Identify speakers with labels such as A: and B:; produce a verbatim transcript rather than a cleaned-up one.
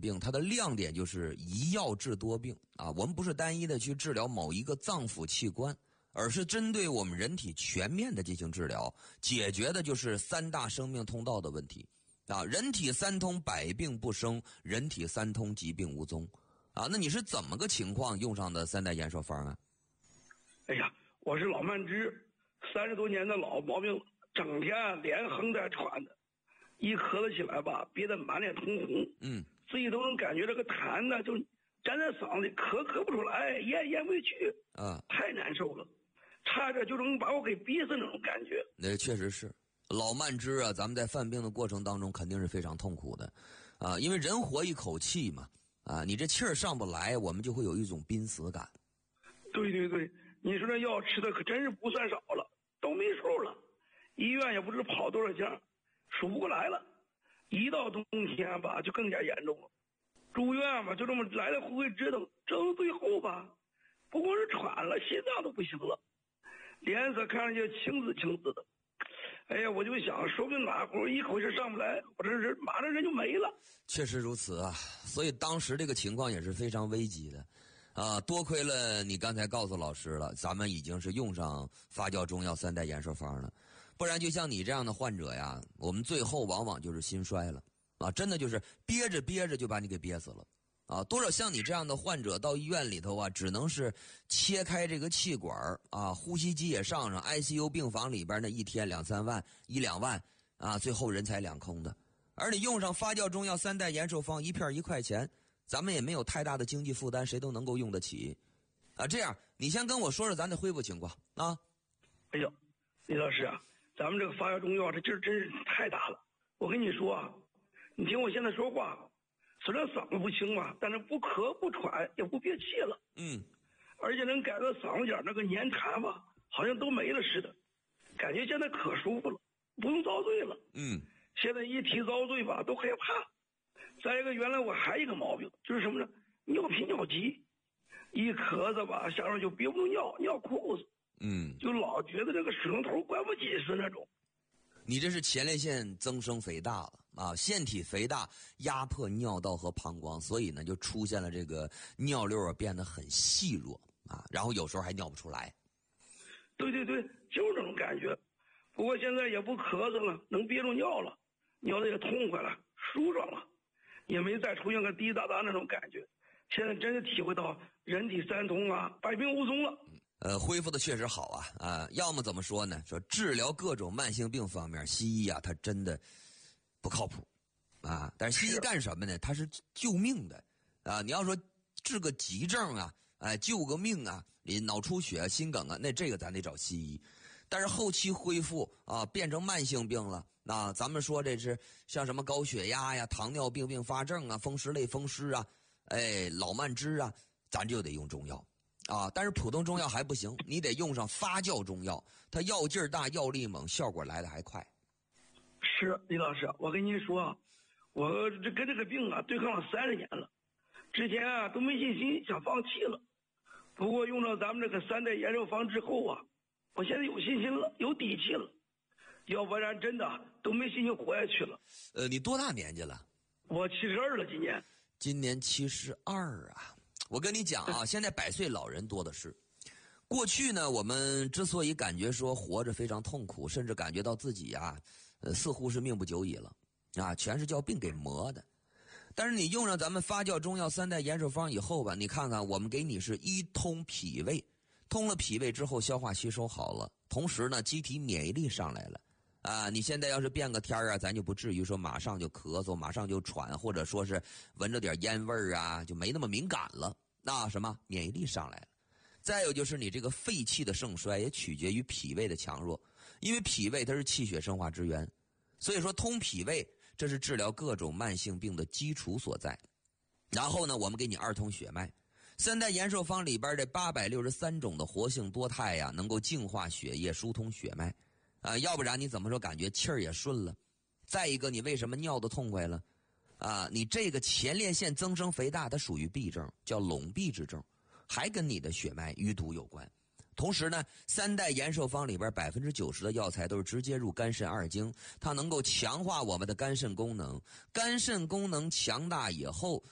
A: 病，它的亮点就是一药治多病啊。我们不是单一的去治疗某一个脏腑器官，而是针对我们人体全面的进行治疗，解决的就是三大生命通道的问题啊。人体三通，百病不生；人体三通，疾病无踪啊。那你是怎么个情况用上的三代延寿方啊？
B: 哎呀，我是老慢支，三十多年的老毛病，整天连哼带喘的，一咳嗽起来吧，憋得满脸通红，
A: 嗯，
B: 自己都能感觉这个痰呢就粘在嗓子里，咳咳不出来，咽咽不回去
A: 啊，
B: 太难受了，差点就能把我给憋死那种感觉。
A: 那确实是老慢支啊，咱们在犯病的过程当中肯定是非常痛苦的啊，因为人活一口气嘛啊，你这气儿上不来，我们就会有一种濒死感。
B: 对对对，你说这药吃的可真是不算少了，都没数了，医院也不知跑多少家，数不过来了。一到冬天吧，就更加严重了，住院吧，就这么来来回回折腾，折腾最后吧，不光是喘了，心脏都不行了，脸色看上去青紫青紫的。哎呀，我就想，说不定哪会儿一口气上不来，我这人马上人就没了。
A: 确实如此啊，所以当时这个情况也是非常危急的。啊，多亏了你刚才告诉老师了，咱们已经是用上发酵中药三代延寿方了，不然就像你这样的患者呀，我们最后往往就是心衰了啊，真的就是憋着憋着就把你给憋死了啊！多少像你这样的患者到医院里头啊，只能是切开这个气管啊，呼吸机也上上 I C U 病房里边那一天两三万一两万啊，最后人财两空的。而你用上发酵中药三代延寿方，一片一块钱。咱们也没有太大的经济负担，谁都能够用得起，啊，这样你先跟我说说咱的恢复情况啊。
B: 哎呦，李老师啊，咱们这个发酵中药这劲儿真是太大了。我跟你说啊，你听我现在说话，虽然嗓子不清吧，但是不咳不喘也不憋气了，
A: 嗯，
B: 而且能感到嗓子眼那个黏痰吧，好像都没了似的，感觉现在可舒服了，不用遭罪了。
A: 嗯，
B: 现在一提遭罪吧，都害怕。再一个，原来我还有一个毛病，就是什么呢？尿频尿急，一咳嗽吧，下边就憋不住尿，尿裤子，
A: 嗯，
B: 就老觉得这个水龙头关不紧似那种。
A: 你这是前列腺增生肥大了啊，腺体肥大压迫尿道和膀胱，所以呢就出现了这个尿溜啊变得很细弱啊，然后有时候还尿不出来。
B: 对对对，就是这种感觉。不过现在也不咳嗽了，能憋住尿了，尿的也痛快了，舒爽了。也没再出现个滴答答那种感觉，现在真是体会到人体三通啊，百病无踪了。
A: 呃，恢复的确实好啊啊！要么怎么说呢？说治疗各种慢性病方面，西医啊，它真的不靠谱啊。但是西医干什么呢？它是救命的啊！你要说治个急症啊，哎，救个命啊，你脑出血、心梗啊，那这个咱得找西医。但是后期恢复啊，变成慢性病了。那咱们说这是像什么高血压呀、糖尿病并发症啊、风湿类风湿啊，哎，老慢支啊，咱就得用中药啊。但是普通中药还不行，你得用上发酵中药，它药劲儿大、药力猛，效果来得还快。
B: 是李老师，我跟您说，我这跟这个病啊对抗了三十年了，之前啊都没信心，想放弃了。不过用了咱们这个三代延寿方之后啊，我现在有信心了，有底气了。要不然真的都没信心活下去了。
A: 呃，你多大年纪了？
B: 我七十二了，今年。
A: 今年七十二啊！我跟你讲啊，现在百岁老人多的是。过去呢，我们之所以感觉说活着非常痛苦，甚至感觉到自己啊，呃，似乎是命不久矣了啊，全是叫病给磨的。但是你用上咱们发酵中药三代延寿方以后吧，你看看我们给你是一通脾胃，通了脾胃之后，消化吸收好了，同时呢，机体免疫力上来了。啊，你现在要是变个天啊，咱就不至于说马上就咳嗽，马上就喘，或者说是闻着点烟味儿啊，就没那么敏感了。那什么，免疫力上来了。再有就是你这个肺气的盛衰也取决于脾胃的强弱，因为脾胃它是气血生化之源，所以说通脾胃这是治疗各种慢性病的基础所在。然后呢，我们给你二通血脉，三代延寿方里边这八百六十三种的活性多肽呀，能够净化血液，疏通血脉。啊，要不然你怎么说感觉气儿也顺了？再一个，你为什么尿得痛快了？啊，你这个前列腺增生肥大，它属于痹症，叫拢闭之症，还跟你的血脉淤堵有关。同时呢，三代延寿方里边百分之九十的药材都是直接入肝肾二经，它能够强化我们的肝肾功能。肝肾功能强大以后，